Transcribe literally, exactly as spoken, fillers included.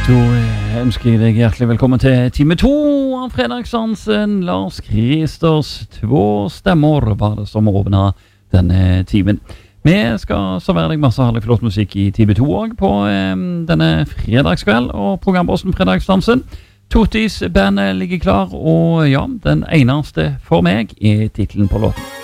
Da ønsker jeg deg hjertelig velkommen til time to av fredagsdansen. Lars Kristers två stemmer var det som åpnet denne timen. Vi skal servere deg masse herlig flott musikk i time to også på um, denne fredagskveld og programbåsen fredagsdansen. Totis bandet ligger klar, og ja, den eneste for meg er titlen på låten.